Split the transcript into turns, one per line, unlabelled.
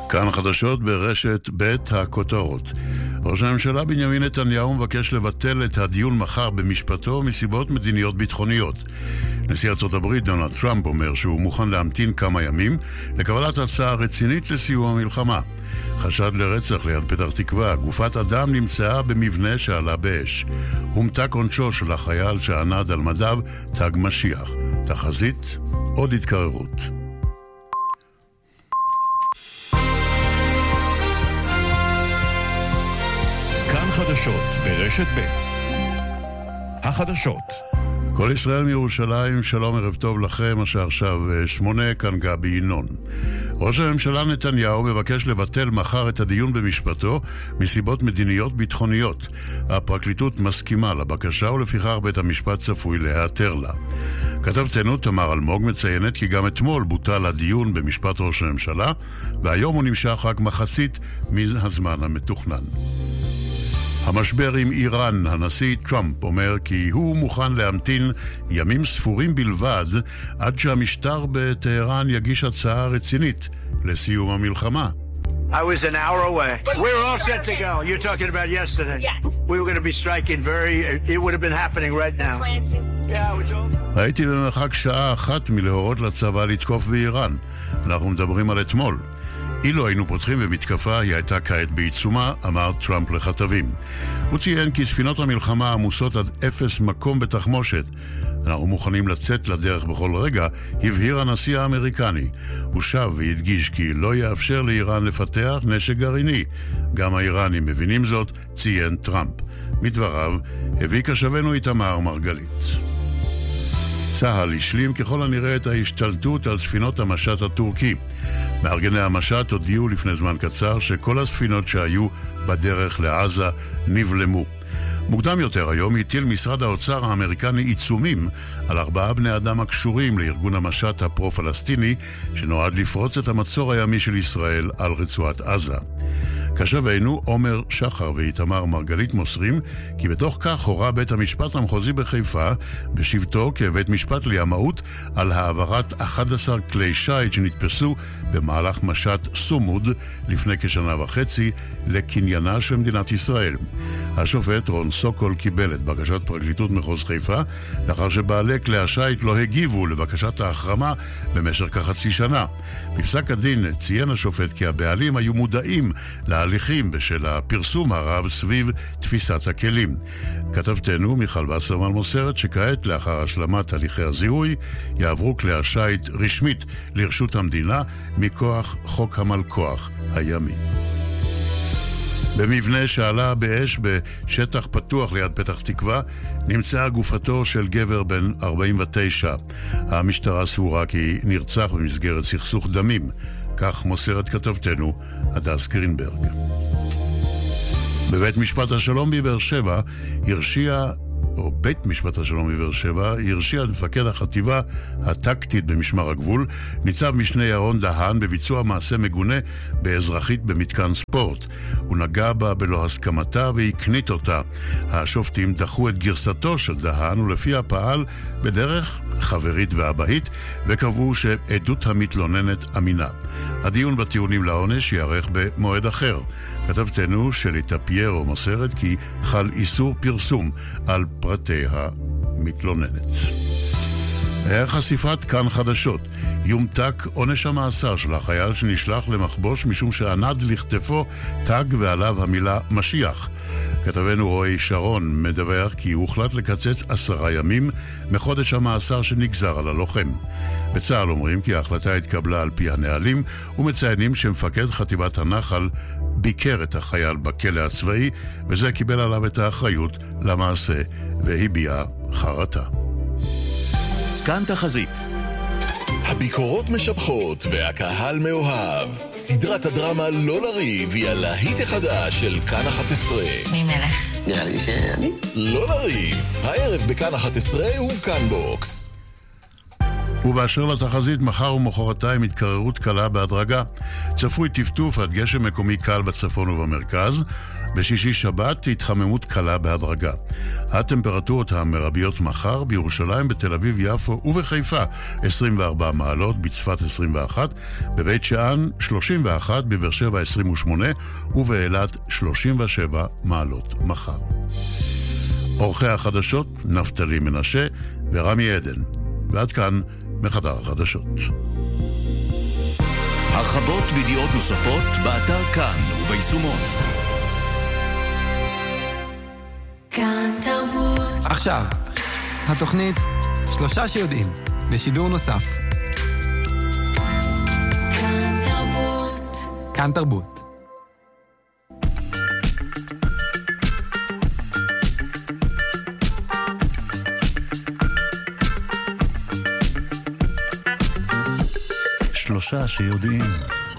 כאן חדשות ברשת בית הכותרות. ראש הממשלה בנימין נתניהו מבקש לבטל את הדיון מחר במשפטו מסיבות מדיניות ביטחוניות. נשיא ארצות הברית דונלד טראמפ אומר שהוא מוכן להמתין כמה ימים לקבלת הצעה רצינית לסיום המלחמה. חשד לרצח ליד פתח תקווה, גופת אדם נמצאה במבנה שעלה באש. הומתק עונשו של החייל שענד על מדיו תג משיח. תחזית, עוד התקררות.
כאן חדשות ברשת ב'. החדשות.
כל ישראל מירושלים, שלום ערב טוב לכם, השעה עכשיו 8, כאן גבי ינון. ראש הממשלה נתניהו מבקש לבטל מחר את הדיון במשפטו מסיבות מדיניות ביטחוניות. הפרקליטות מסכימה לבקשה ולפיכך בית המשפט צפוי להיעתר לה. כתבתנו תמר אלמוג מציינת כי גם אתמול בוטל הדיון במשפט ראש הממשלה, והיום הוא נמשך רק מחצית מהזמן המתוכנן. המשבר עם איראן, הנשיא טראמפ אומר כי הוא מוכן להמתין ימים ספורים בלבד עד שהמשטר בטהרן יגיש הצעה רצינית לסיום המלחמה.
I was an hour away. We were all set to go. You're talking about yesterday. Yes. We were going to be striking it would have been happening right now.
הייתי במרחק שעה אחת מלהורות לצבא לתקוף באיראן. אנחנו מדברים על אתמול. אילו היינו פותחים במתקפה, היא הייתה כעת בעיצומה, אמר טראמפ לכתבים. הוא ציין כי ספינות המלחמה עמוסות עד אפס מקום בתחמושת. אנחנו מוכנים לצאת לדרך בכל רגע, הבהיר הנשיא האמריקני. הוא שב והדגיש כי לא יאפשר לאיראן לפתח נשק גרעיני. גם האיראנים מבינים זאת, ציין טראמפ. מדבריו, הביא כשבנו איתמר מרגלית. צה"ל השלים ככל הנראה את ההשתלטות על ספינות המשט הטורקי. מארגני המשט הודיעו לפני זמן קצר שכל הספינות שהיו בדרך לעזה נבלמו. מוקדם יותר היום הטיל משרד האוצר האמריקני עיצומים על 4 בני אדם הקשורים לארגון המשט הפרו-פלסטיני שנועד לפרוץ את המצור הימי של ישראל על רצועת עזה. כשבנו עומר שחר ואיתמר מרגלית מוסרים כי בתוך כך הורה בית המשפט המחוזי בחיפה בשבתו כבית משפט לימאות על העברת 11 כלי שיט שנתפסו במהלך משט סומוד לפני כשנה וחצי לקניינה של מדינת ישראל. השופט רון סוקול קיבל את בקשת פרקליטות מחוז חיפה לאחר שבעלי כלי השיט לא הגיבו לבקשת ההחרמה במשך כחצי שנה. בפסק הדין ציין השופט כי הבעלים היו מודעים להליכים בשל הפרסום הרב סביב תפיסת הכלים. כתבתנו מיכל וסרמן מוסרת שכעת לאחר השלמת הליכי הזיהוי יעברו כלי השיט רשמית לרשות המדינה מכוח חוק המלכוח הימי. במבנה שעלה באש בשטח פתוח ליד פתח תקווה נמצאה גופתו של גבר בן 49. המשטרה סבורה כי נרצח במסגרת סכסוך דמים. כך מוסרת כתבתנו הדס גרינברג. בבית משפט השלום בבאר שבע בית משפט השלום בבאר שבע הרשיע מפקד החטיבה הטקטית במשמר הגבול, ניצב משנה ירון דהן, בביצוע מעשה מגונה באזרחית במתקן ספורט. הוא נגע בה בלא הסכמתה והקנית אותה. השופטים דחו את גרסתו של דהן ולפיה פעל בדרך חברית ואבהית וקבעו שעדות המתלוננת אמינה. הדיון בטיעונים לעונש יערך במועד אחר. כתבתנו שלי טפיירו מוסרת כי חל איסור פרסום על פרטי המתלוננת. חשיפת כאן חדשות. יומתק עונש המאסר של החייל שנשלח למחבוש משום שענד לכתפו תג ועליו המילה משיח. כתבנו רועי שרון מדווח כי הוחלט לקצץ 10 ימים מחודש המאסר שנגזר על הלוחם. בצה"ל אומרים כי ההחלטה התקבלה על פי הנהלים ומציינים שמפקד חטיבת הנחל ביקר את החייל בכלא הצבאי וזה קיבל עליו את האחריות למעשה והביע חרטה.
כאן תחזית. הביקורות משבחות והקהל מאוהב. סדרת הדרמה לא לריב היא הלהיט החדש של כאן 11.
מי מלך?
נראה לי שאני.
לא לריב, הערב בכאן 11 ובכאן בוקס.
ובאשר לתחזית, מחר ומחרתיים התקררות קלה בהדרגה. צפוי טפטוף עד גשם מקומי קל בצפון ובמרכז. בשישי שבת התחממות קלה בהדרגה. הטמפרטורות המרביות מחר בירושלים, בתל אביב, יפו ובחיפה 24 מעלות, בצפת 21, בבית שאן 31, בבאר שבע 28 ובאילת 37 מעלות מחר. אורחי החדשות נפתלי מנשה ורמי עדן. ועד כאן מחדר החדשות.
הרחבות וידיעות נוספות באתר כאן וביישומון.
כאן תרבות.
עכשיו, התוכנית 3 שיודעים, בשידור נוסף.
כאן תרבות.
כאן תרבות.
שלושה שיודעים.